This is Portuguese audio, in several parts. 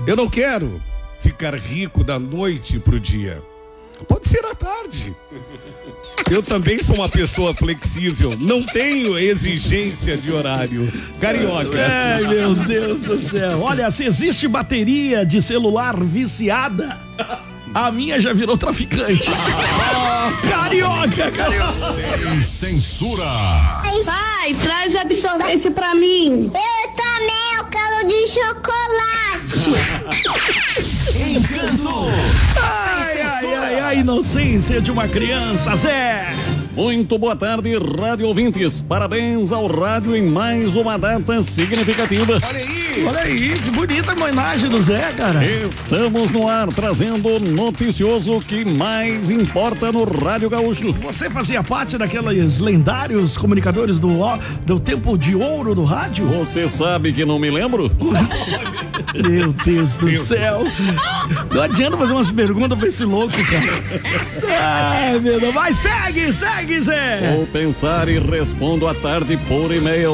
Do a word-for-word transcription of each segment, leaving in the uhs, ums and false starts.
Eu não quero ficar rico da noite pro dia. Pode ser à tarde. Eu também sou uma pessoa flexível. Não tenho exigência de horário. Carioca. Ai, meu Deus do céu. Olha, se existe bateria de celular viciada, a minha já virou traficante. Carioca, carioca. Sem censura. Pai, traz absorvente pra mim. Eu também, eu quero de chocolate. Encanto. Ai, ai, ai, ai, inocência de uma criança, Zé. Muito boa tarde, rádio ouvintes. Parabéns ao rádio em mais uma data significativa. Olha aí. Olha aí, que bonita homenagem do Zé, cara. Estamos no ar trazendo o noticioso que mais importa no Rádio Gaúcho. Você fazia parte daqueles lendários comunicadores do, do tempo de ouro do rádio? Você sabe que não me lembro? Meu Deus do céu. Não adianta fazer umas perguntas pra esse louco, cara. Ai, meu Deus. Vai, segue, segue, Zé. Vou pensar e respondo à tarde por e-mail.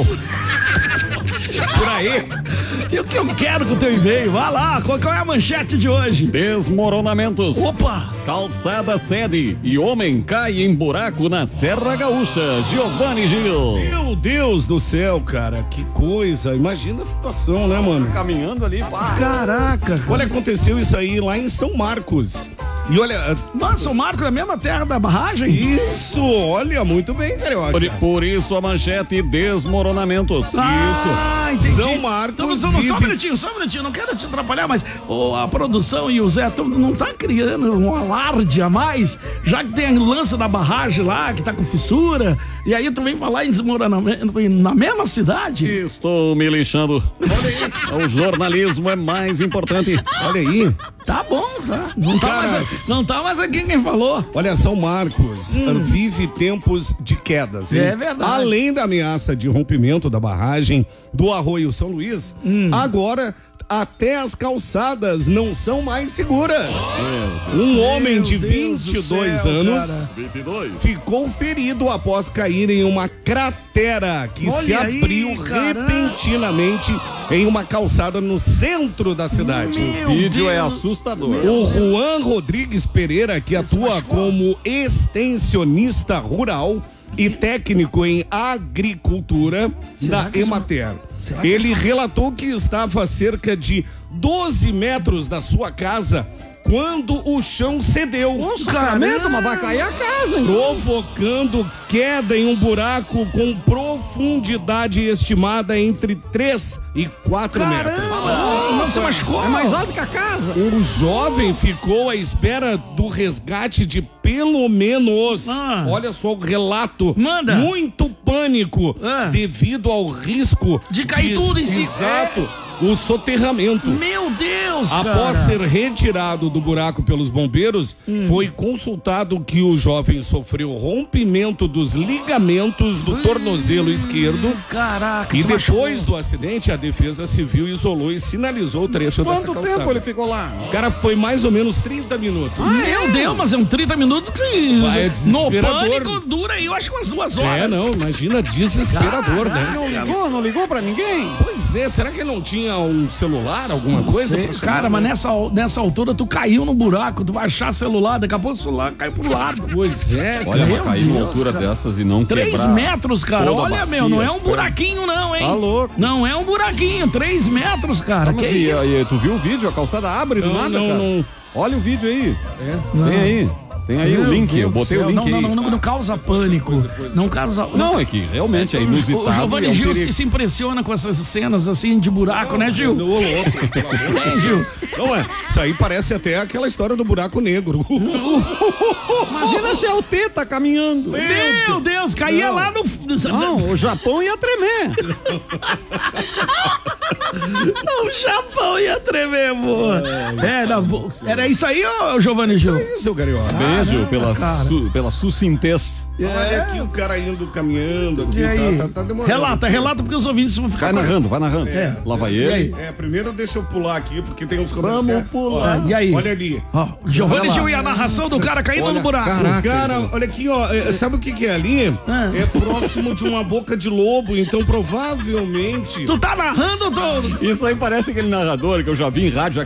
Por aí. E o que eu quero com o teu e-mail? Vai lá, qual, qual é a manchete de hoje? Desmoronamentos. Opa! Calçada cede e homem cai em buraco na Serra Gaúcha. Giovanni Gil. Meu Deus do céu, cara, que coisa. Imagina a situação, né, mano? Caminhando ali, pá. Caraca. Olha, aconteceu isso aí lá em São Marcos. E olha... Nossa, São Marcos é a mesma terra da barragem? Isso, olha, muito bem, Carioca. Por, por isso a manchete desmoronamentos. Ah, Isso. entendi. São Marcos Então, então, vive... Só um minutinho, só um minutinho, não quero te atrapalhar, mas oh, a produção e o Zé tão, não tá criando um alarde a mais, já que tem o lance da barragem lá, que tá com fissura, e aí tu vem falar em desmoronamento na mesma cidade? Estou me lixando. Olha aí. O jornalismo é mais importante. Olha aí. Tá bom, tá? Não tá, Cara, mais, não tá mais aqui quem falou. Olha, São Marcos hum. vive tempos de quedas. Hein? É verdade. Além da ameaça de rompimento da barragem do Arroio São Luís, hum. agora até as calçadas não são mais seguras. Um homem de vinte e dois anos ficou ferido após cair em uma cratera que Olha se abriu aí, repentinamente em uma calçada no centro da cidade. Meu o vídeo Deus. É assustador. O Juan Rodrigues Pereira, que atua como extensionista rural e técnico em agricultura da Emater. Ele relatou que estava a cerca de doze metros da sua casa quando o chão cedeu. Ô, sacramento, mas vai cair a casa, hein? Provocando queda em um buraco com profundidade estimada entre três e quatro metros. Ah, não se machucou. É mais alto que a casa. O jovem ficou à espera do resgate de pelo menos, ah. olha só o relato, Manda. muito pânico ah. devido ao risco de cair de, tudo em si. Exato. É. O soterramento. Meu Deus, Após cara. ser retirado do buraco pelos bombeiros, hum. foi consultado que o jovem sofreu rompimento dos ligamentos do hum. tornozelo esquerdo. Caraca, e depois machucou. do acidente, a Defesa Civil isolou e sinalizou o trecho Quanto dessa calçada. Quanto tempo ele ficou lá? Cara, foi mais ou menos trinta minutos. Ah, meu Deus, mas é um trinta minutos que Vai, é no pânico dura aí, eu acho que umas duas horas. É, não, imagina, desesperador, Caraca, né? Não ligou, não ligou pra ninguém? Pois é, será que ele não tinha um celular, alguma não coisa? Sei, cara, mas nessa, nessa altura tu caiu no buraco, tu vai achar celular, daqui a pouco o celular cai pro lado. Pois é, olha, mas cair numa altura cara. dessas e não Três quebrar. metros, cara, olha, bacia, meu, não é um buraquinho não, hein? Tá louco. Não é um buraquinho, três metros, cara. Tá, que e, aí, tu viu o vídeo? A calçada abre do não, nada, não, cara. Não. Olha o vídeo aí. É. Tem aí. Tem aí Meu o link, Deus eu botei céu. o link não, aí. Não, não, não, não causa pânico. Não causa... Não, é que realmente é inusitado. O Giovanni é um Gil perigo. se impressiona com essas cenas assim de buraco, não, né, Gil? Não, louco, pelo amor de Deus. Gil. Não é, isso aí parece até aquela história do buraco negro. Imagina se o T tá caminhando. Meu, Meu Deus, caía não. lá no... Não, o Japão ia tremer. O Japão ia tremer, amor. É, não, era isso aí, ô Giovanni Gil? Isso aí, seu Carioca. Beijo pela, su, pela sucintez. É. Olha aqui o cara indo caminhando aqui, tá, tá, tá demorando. Relata, relata porque os ouvintes vão ficar... Vai narrando, vai narrando. É. Lá vai ele. É, primeiro deixa eu pular aqui, porque tem uns comerciais. Vamos pular. Ó, e aí? Olha ali. Ó, Giovanni Gil e a narração do cara caindo olha, no buraco. Caraca, cara, olha aqui, ó. É, sabe o que que é ali? É. é próximo de uma boca de lobo, então provavelmente... Tu tá narrando todo? Isso aí parece aquele narrador que eu já vi em rádio,